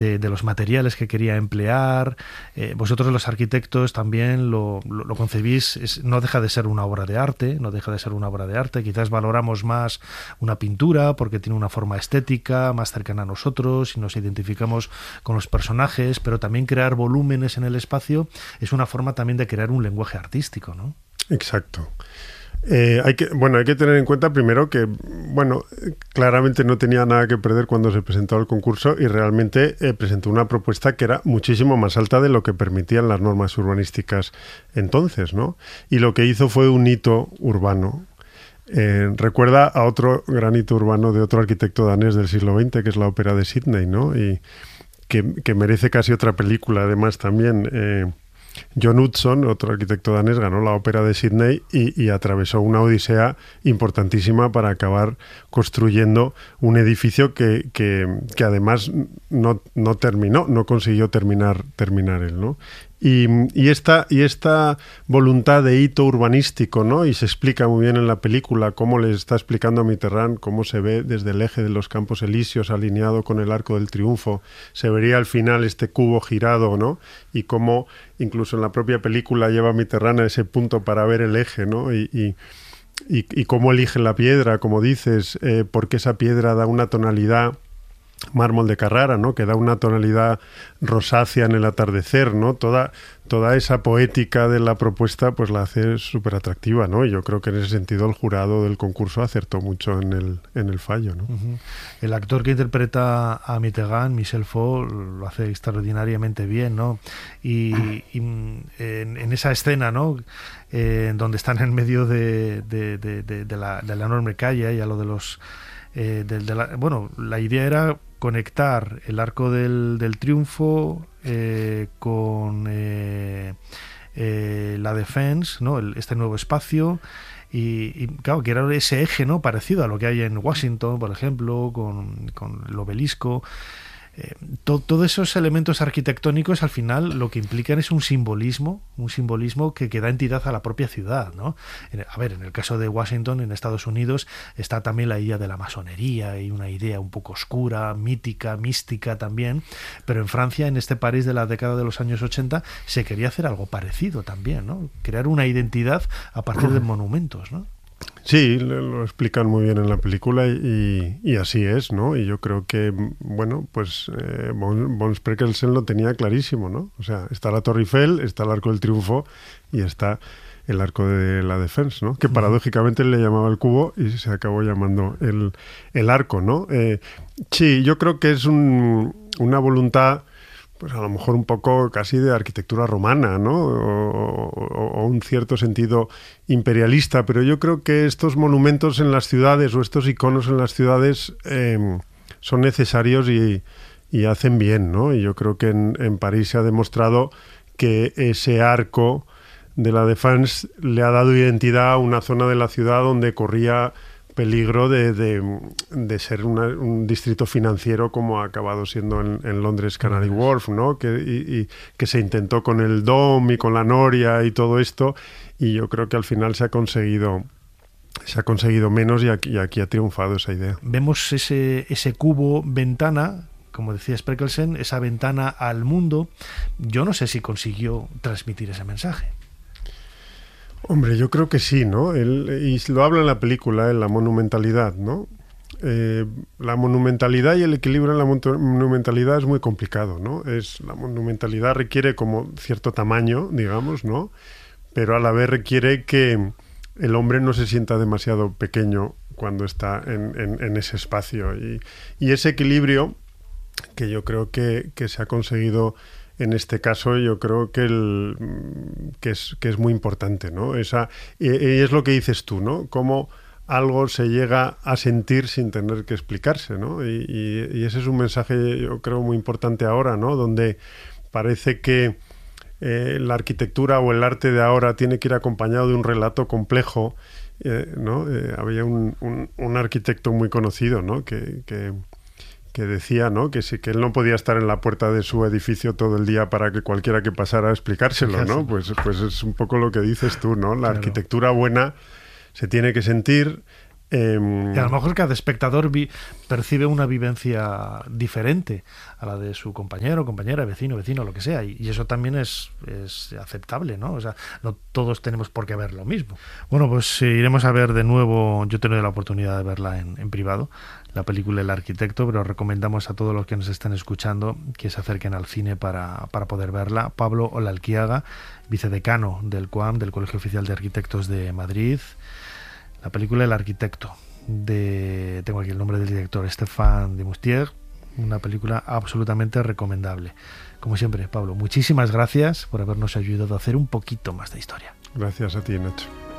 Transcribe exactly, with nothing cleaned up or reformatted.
de, de los materiales que quería emplear. Eh, vosotros los arquitectos también lo, lo, lo concebís, es, no deja de ser una obra de arte, no deja de ser una obra de arte. Quizás valoramos más una pintura porque tiene una forma estética más cercana a nosotros y nos identificamos con los personajes, pero también crear volúmenes en el espacio es una forma también de crear un lenguaje artístico, ¿no? Exacto. Eh, hay que, bueno, hay que tener en cuenta primero que, bueno, claramente no tenía nada que perder cuando se presentó al concurso y realmente eh, presentó una propuesta que era muchísimo más alta de lo que permitían las normas urbanísticas entonces, ¿no? Y lo que hizo fue un hito urbano. Eh, recuerda a otro gran hito urbano de otro arquitecto danés del siglo veinte, que es la Ópera de Sídney, ¿no? Y que, que merece casi otra película, además, también. Eh, John Utzon, otro arquitecto danés, ganó la Ópera de Sídney y, y atravesó una odisea importantísima para acabar construyendo un edificio que, que, que además no, no terminó, no consiguió terminar, terminar él, ¿no? Y, y, esta, y esta voluntad de hito urbanístico, ¿no? Y se explica muy bien en la película cómo le está explicando a Mitterrand cómo se ve desde el eje de los Campos Elíseos alineado con el Arco del Triunfo. Se vería al final este cubo girado, ¿no? Y cómo incluso en la propia película lleva a Mitterrand a ese punto para ver el eje, ¿no? Y, y, y, y cómo elige la piedra, como dices, eh, porque esa piedra da una tonalidad mármol de Carrara, ¿no? Que da una tonalidad rosácea en el atardecer, ¿no? Toda, toda esa poética de la propuesta pues la hace súper atractiva, ¿no? Y yo creo que en ese sentido el jurado del concurso acertó mucho en el, en el fallo, ¿no? Uh-huh. El actor que interpreta a Mitterrand, Michel Faux, lo hace extraordinariamente bien, ¿no? Y, y en, en esa escena, ¿no? Eh, donde están en medio de, de, de, de, de, la, de la enorme calle y a lo de los... Eh, de, de la, bueno, la idea era conectar el Arco del, del Triunfo eh, con eh, eh, la Défense, ¿no? El, este nuevo espacio y, y claro, que era ese eje, ¿no? Parecido a lo que hay en Washington, por ejemplo, con, con el obelisco. Eh, to, todos esos elementos arquitectónicos al final lo que implican es un simbolismo, un simbolismo que, que da entidad a la propia ciudad, ¿no? En, a ver, en el caso de Washington, en Estados Unidos, está también la idea de la masonería y una idea un poco oscura, mítica, mística también, pero en Francia, en este París de la década de los años ochenta, se quería hacer algo parecido también, ¿no? Crear una identidad a partir de monumentos, ¿no? Sí, lo explican muy bien en la película y, y así es, ¿no? Y yo creo que, bueno, pues eh, von, von Spreckelsen lo tenía clarísimo, ¿no? O sea, está la Torre Eiffel, está el Arco del Triunfo y está el Arco de la Défense, ¿no? Que paradójicamente le llamaba el cubo y se acabó llamando el, el arco, ¿no? Eh, sí, yo creo que es un, una voluntad... pues a lo mejor un poco casi de arquitectura romana, ¿no? O, o, o un cierto sentido imperialista, pero yo creo que estos monumentos en las ciudades o estos iconos en las ciudades eh, son necesarios y, y hacen bien, ¿no? Y yo creo que en, en París se ha demostrado que ese arco de la Défense le ha dado identidad a una zona de la ciudad donde corría peligro de, de, de ser una, un distrito financiero como ha acabado siendo en, en Londres Canary Wharf, ¿no? Que, y, y, que se intentó con el Dom y con la Noria y todo esto, y yo creo que al final se ha conseguido se ha conseguido menos y aquí, y aquí ha triunfado esa idea. Vemos ese, ese cubo ventana, como decía Spreckelsen, esa ventana al mundo. Yo no sé si consiguió transmitir ese mensaje. Hombre, yo creo que sí, ¿no? Él, y lo habla en la película, en la monumentalidad, ¿no? Eh, la monumentalidad y el equilibrio en la monumentalidad es muy complicado, ¿no? Es, la monumentalidad requiere como cierto tamaño, digamos, ¿no? Pero a la vez requiere que el hombre no se sienta demasiado pequeño cuando está en, en, en ese espacio. Y, y ese equilibrio que yo creo que, que se ha conseguido... En este caso yo creo que, el, que, es, que es muy importante, ¿no? Esa, y, y es lo que dices tú, ¿no? Cómo algo se llega a sentir sin tener que explicarse, ¿no? Y, y, y ese es un mensaje, yo creo, muy importante ahora, ¿no? Donde parece que eh, la arquitectura o el arte de ahora tiene que ir acompañado de un relato complejo, eh, ¿no? Eh, había un, un, un arquitecto muy conocido, ¿no? Que... que que decía, ¿no? Que sí, que él no podía estar en la puerta de su edificio todo el día para que cualquiera que pasara a explicárselo, ¿no? Pues, pues es un poco lo que dices tú, ¿no? La claro. Arquitectura buena se tiene que sentir Eh, y a lo mejor cada espectador vi, percibe una vivencia diferente a la de su compañero, compañera, vecino, vecino, lo que sea, y, y eso también es, es aceptable, ¿no? O sea, no todos tenemos por qué ver lo mismo. Bueno, pues eh, iremos a ver de nuevo, yo he tenido la oportunidad de verla en, en privado, la película El Arquitecto, pero recomendamos a todos los que nos están escuchando que se acerquen al cine para, para poder verla. Pablo Olalquiaga, vicedecano del C U A M, del Colegio Oficial de Arquitectos de Madrid. La película El Arquitecto, de, tengo aquí el nombre del director, Stéphane Demoustier, una película absolutamente recomendable. Como siempre, Pablo, muchísimas gracias por habernos ayudado a hacer un poquito más de historia. Gracias a ti, Nacho.